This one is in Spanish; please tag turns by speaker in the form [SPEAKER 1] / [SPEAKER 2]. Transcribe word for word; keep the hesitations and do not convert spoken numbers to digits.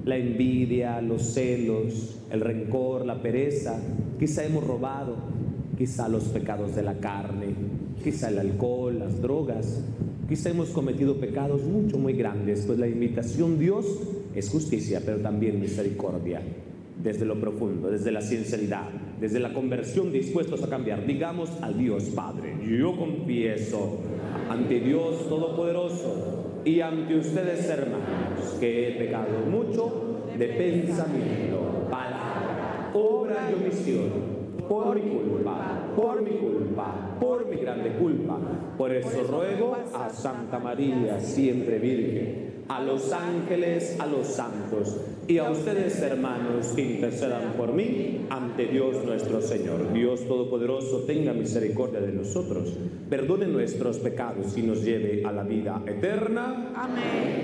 [SPEAKER 1] la envidia, los celos, el rencor, la pereza. Quizá hemos robado, quizá los pecados de la carne, quizá el alcohol, las drogas. Quizá hemos cometido pecados mucho, muy grandes. Pues la invitación, Dios, es justicia, pero también misericordia. Desde lo profundo, desde la sinceridad, desde la conversión, dispuestos a cambiar. Digamos al Dios Padre: yo confieso ante Dios Todopoderoso y ante ustedes, hermanos, que he pecado mucho de pensamiento, palabra, obra y omisión, por mi culpa, por mi culpa, por mi grande culpa. Por eso ruego a Santa María, siempre Virgen, a los ángeles, a los santos y a ustedes, hermanos, que intercedan por mí ante Dios nuestro Señor. Dios Todopoderoso tenga misericordia de nosotros, perdone nuestros pecados y nos lleve a la vida eterna.
[SPEAKER 2] Amén.